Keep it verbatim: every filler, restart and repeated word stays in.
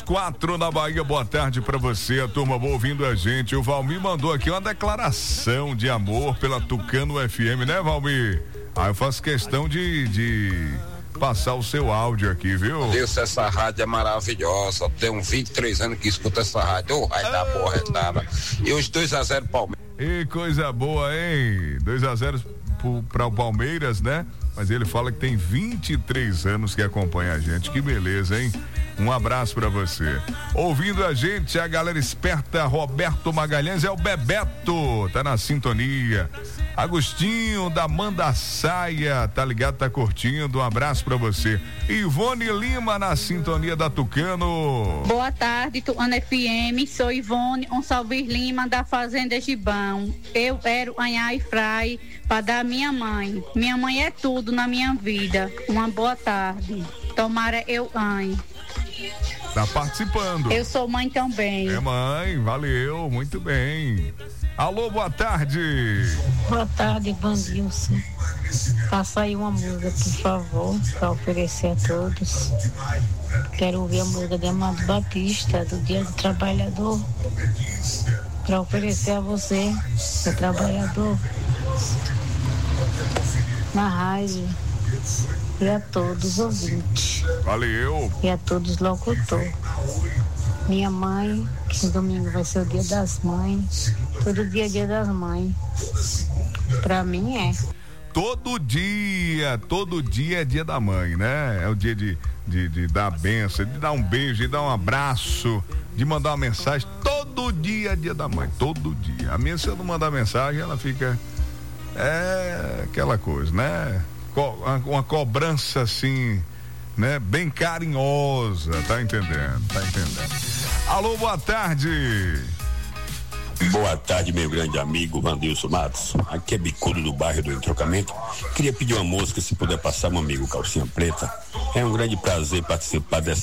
quatro na Bahia, boa tarde pra você, a turma boa ouvindo a gente. O Valmir mandou aqui uma declaração de amor pela Tucano F M, né, Valmir? Ah, eu faço questão de, de passar o seu áudio aqui, viu? Deus, essa rádio é maravilhosa. Tenho vinte e três anos que escuto essa rádio. Ô, rádio da porra, retada. E os dois a zero Palmeiras. E coisa boa, hein? dois a zero para o Palmeiras, né? Mas ele fala que tem vinte e três anos que acompanha a gente. Que beleza, hein? Um abraço pra você. Ouvindo a gente, a galera esperta, Roberto Magalhães, é o Bebeto, tá na sintonia. Agostinho da Mandaçaia, tá ligado, tá curtindo, um abraço pra você. Ivone Lima na sintonia da Tucano. Boa tarde, Tucano F M, sou Ivone Gonçalves Lima da Fazenda Gibão. Eu quero Anhai Frai para dar minha mãe. Minha mãe é tudo na minha vida. Uma boa tarde. Tomara eu ganhe. Tá participando. Eu sou mãe também. É mãe, valeu, muito bem. Alô, boa tarde. Boa tarde, Vandilson. Faça aí uma música, por favor, para oferecer a todos. Quero ouvir a música de Amado Batista, do Dia do Trabalhador, para oferecer a você, que é trabalhador, na rádio, e a todos os ouvintes. Valeu. E a todos os locutores. Minha mãe, que domingo vai ser o Dia das Mães. Todo dia é Dia das Mães. Pra mim é. Todo dia, todo dia é Dia da Mãe, né? É o dia de, de, de dar a benção, de dar um beijo, de dar um abraço, de mandar uma mensagem. Todo dia é Dia da Mãe, todo dia. A minha, se eu não mandar mensagem, ela fica... É aquela coisa, né? Uma cobrança assim, né? Bem carinhosa, tá entendendo? Tá entendendo. Alô, boa tarde. Boa tarde, meu grande amigo Vandilson Matos. Aqui é Bicudo do bairro do Entrocamento. Queria pedir uma música, se puder passar, meu amigo Calcinha Preta. É um grande prazer participar dessa